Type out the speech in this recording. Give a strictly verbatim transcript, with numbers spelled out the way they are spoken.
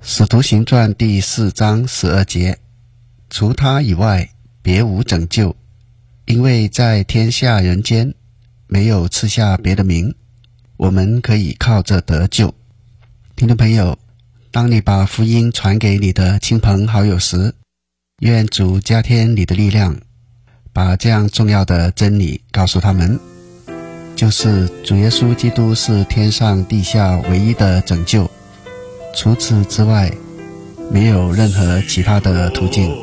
使徒行传第四章十二节，除他以外别无拯救，因为在天下人间没有赐下别的名，我们可以靠着得救。听众朋友，当你把福音传给你的亲朋好友时，愿主加添你的力量，把这样重要的真理告诉他们，就是主耶稣基督是天上地下唯一的拯救，除此之外没有任何其他的途径。